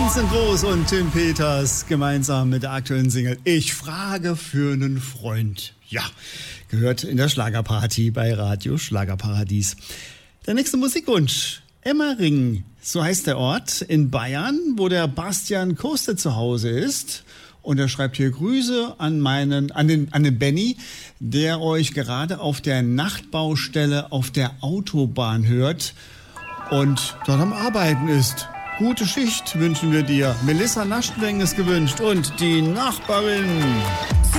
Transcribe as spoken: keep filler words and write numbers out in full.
Vincent Groß und Tim Peters gemeinsam mit der aktuellen Single Ich frage für einen Freund. Ja, gehört in der Schlagerparty bei Radio Schlagerparadies. Der nächste Musikwunsch. Emmering, so heißt der Ort in Bayern, wo der Bastian Koste zu Hause ist. Und er schreibt hier Grüße an meinen, an den, an den Benny, der euch gerade auf der Nachtbaustelle auf der Autobahn hört und dort am Arbeiten ist. Gute Schicht wünschen wir dir. Melissa Nachtweng ist gewünscht und die Nachbarin.